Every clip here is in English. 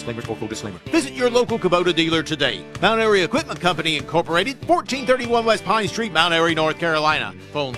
disclaimers or full disclaimer. Visit your local Kubota dealer today. Mount Airy Equipment Company Incorporated, 1431 West Pine Street, Mount Airy, North Carolina. Phone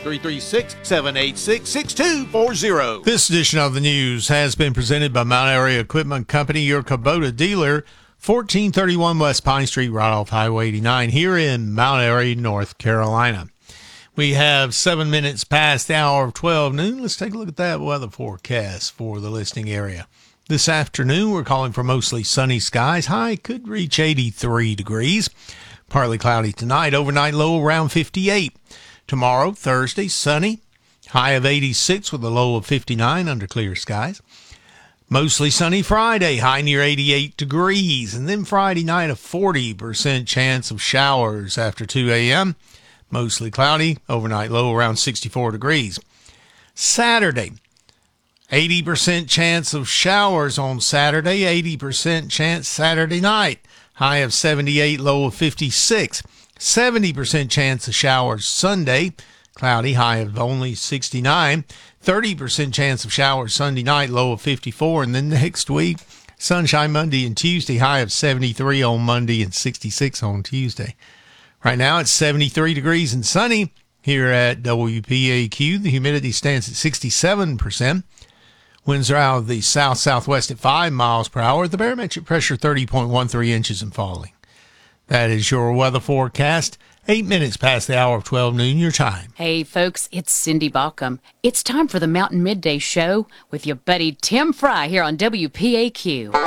336-786-6240. This edition of the news has been presented by Mount Airy Equipment Company, your Kubota dealer, 1431 West Pine Street, right off Highway 89, here in Mount Airy, North Carolina. We have 7 minutes past the hour of 12 noon. Let's take a look at that weather forecast for the listening area. This afternoon, we're calling for mostly sunny skies. High could reach 83 degrees. Partly cloudy tonight. Overnight low around 58. Tomorrow, Thursday, sunny. High of 86 with a low of 59 under clear skies. Mostly sunny Friday, high near 88 degrees. And then Friday night, a 40% chance of showers after 2 a.m. Mostly cloudy, overnight low around 64 degrees. Saturday, 80% chance of showers on Saturday, 80% chance Saturday night. High of 78, low of 56. 70% chance of showers Sunday, cloudy, high of only 69. 30% chance of showers Sunday night, low of 54. And then next week, sunshine Monday and Tuesday, high of 73 on Monday and 66 on Tuesday. Right now it's 73 degrees and sunny here at WPAQ. The humidity stands at 67%. Winds are out of the south-southwest at 5 miles per hour. The barometric pressure 30.13 inches and falling. That is your weather forecast. 8 minutes past the hour of 12 noon, your time. Hey, folks, it's Cindy Baucom. It's time for the Mountain Midday Show with your buddy Tim Fry here on WPAQ.